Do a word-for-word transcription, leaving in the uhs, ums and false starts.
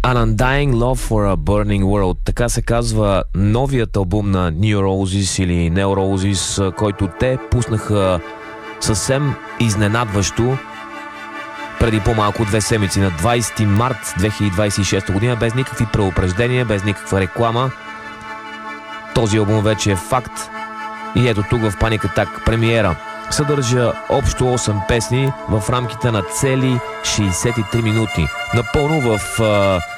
An Undying Love for a Burning World. Така се казва новият албум на New Roses или Neo Roses, който те пуснаха съвсем изненадващо преди по-малко две седмици, на двайсети март две хиляди двайсет и шеста година, без никакви предупреждения, без никаква реклама. Този албум вече е факт и ето тук в Panic Attack премиера. Съдържа общо осем песни в рамките на цели шейсет и три минути. Напълно в